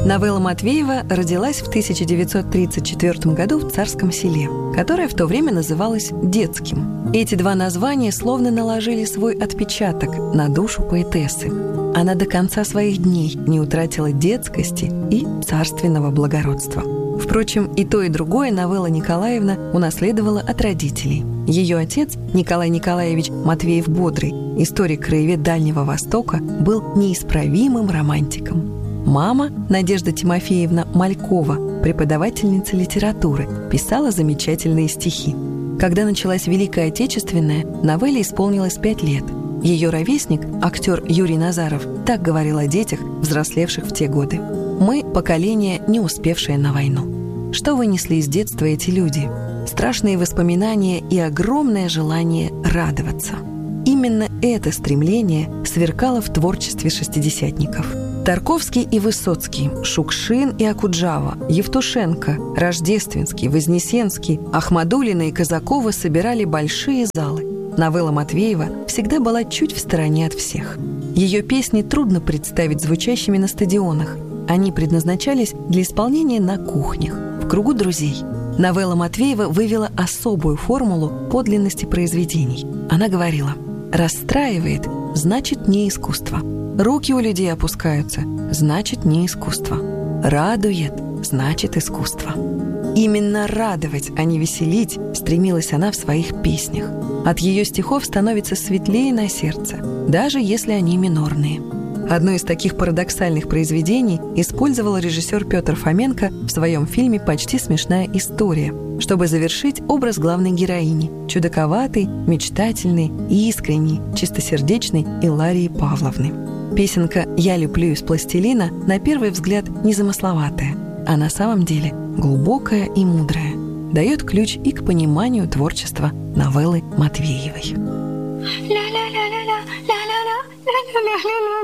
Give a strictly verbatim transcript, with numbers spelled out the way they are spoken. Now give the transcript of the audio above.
Новелла Матвеева родилась в тысяча девятьсот тридцать четвёртом году в Царском Селе, которое в то время называлось Детским. Эти два названия словно наложили свой отпечаток на душу поэтессы. Она до конца своих дней не утратила детскости и царственного благородства. Впрочем, и то, и другое Новелла Николаевна унаследовала от родителей. Ее отец, Николай Николаевич Матвеев-Бодрый, историк краевед Дальнего Востока, был неисправимым романтиком. Мама, Надежда Тимофеевна Малькова, преподавательница литературы, писала замечательные стихи. Когда началась Великая Отечественная, Новелле исполнилось пять лет. Ее ровесник, актер Юрий Назаров, так говорил о детях, взрослевших в те годы: «Мы – поколение, не успевшее на войну». Что вынесли из детства эти люди? Страшные воспоминания и огромное желание радоваться. Именно это стремление сверкало в творчестве шестидесятников. Тарковский и Высоцкий, Шукшин и Окуджава, Евтушенко, Рождественский, Вознесенский, Ахмадуллина и Казакова собирали большие залы. Новелла Матвеева всегда была чуть в стороне от всех. Ее песни трудно представить звучащими на стадионах. Они предназначались для исполнения на кухнях, в кругу друзей. Новелла Матвеева вывела особую формулу подлинности произведений. Она говорила: «Расстраивает – значит, не искусство. Руки у людей опускаются – значит, не искусство. Радует – значит, искусство». Именно радовать, а не веселить, стремилась она в своих песнях. От ее стихов становится светлее на сердце, даже если они минорные. Одно из таких парадоксальных произведений использовал режиссер Петр Фоменко в своем фильме «Почти смешная история», чтобы завершить образ главной героини – чудаковатой, мечтательной, искренней, чистосердечной Илларии Павловны. Песенка «Я леплю из пластилина» на первый взгляд незамысловатая, а на самом деле глубокая и мудрая, дает ключ и к пониманию творчества Новеллы Матвеевой.